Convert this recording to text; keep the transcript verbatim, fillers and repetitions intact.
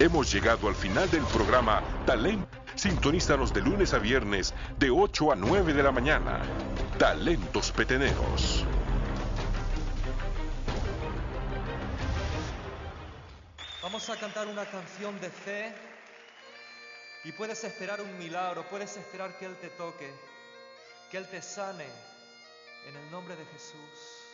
Hemos llegado al final del programa Talento. Sintonízanos de lunes a viernes de ocho a nueve de la mañana. Talentos Peteneros. Vamos a cantar una canción de fe y puedes esperar un milagro, puedes esperar que Él te toque, que Él te sane en el nombre de Jesús.